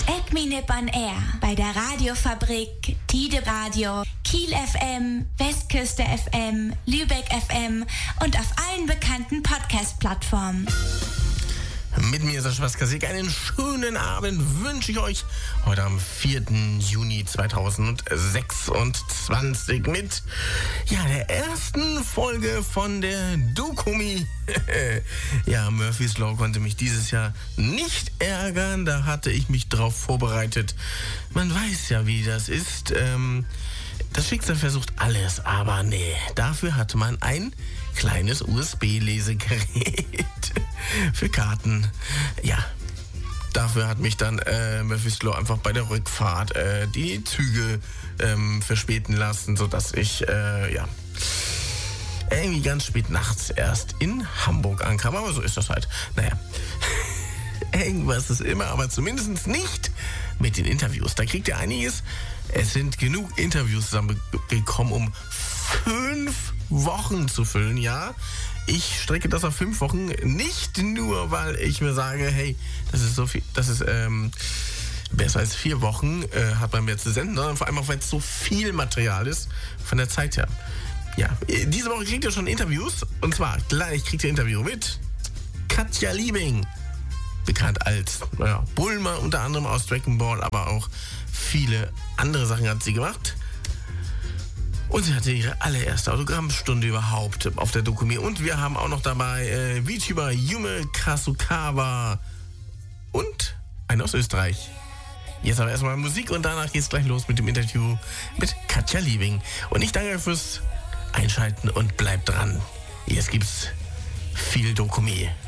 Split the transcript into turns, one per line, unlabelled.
Ekminip on Air bei der Radiofabrik, Tide Radio, Kiel FM, Westküste FM, Lübeck FM und auf allen bekannten Podcast-Plattformen.
Mit mir ist der Spaßkasik. Einen schönen Abend wünsche ich euch heute am 4. Juni 2026 mit der ersten Folge von der Dokumi. Ja, Murphy's Law konnte mich dieses Jahr nicht ärgern. Da hatte ich mich drauf vorbereitet. Man weiß ja, wie das ist. Das Schicksal versucht alles, aber nee, dafür hatte man ein kleines USB-Lesegerät für Karten. Ja, dafür hat mich dann Murphy's Law einfach bei der Rückfahrt die Züge verspäten lassen, sodass ich irgendwie ganz spät nachts erst in Hamburg ankam. Aber so ist das halt. Naja, irgendwas ist immer, aber zumindest nicht mit den Interviews. Da kriegt ihr einiges. Es sind genug Interviews zusammengekommen, um 5 Wochen zu füllen, ja. Ich strecke das auf 5 Wochen, nicht nur, weil ich mir sage, hey, das ist so viel, das ist besser als 4 Wochen, hat man mehr zu senden, sondern vor allem auch, weil es so viel Material ist, von der Zeit her. Ja, diese Woche kriegt ihr schon Interviews, und zwar gleich kriegt ihr Interview mit Katja Liebing, bekannt als Bulma, unter anderem aus Dragon Ball, aber auch viele andere Sachen hat sie gemacht. Und sie hatte ihre allererste Autogrammstunde überhaupt auf der Dokumi. Und wir haben auch noch dabei VTuber Yume Kasukawa und einen aus Österreich. Jetzt aber erstmal Musik und danach geht's gleich los mit dem Interview mit Katja Liebing. Und ich danke fürs Einschalten und bleibt dran. Jetzt gibt's viel Dokumi.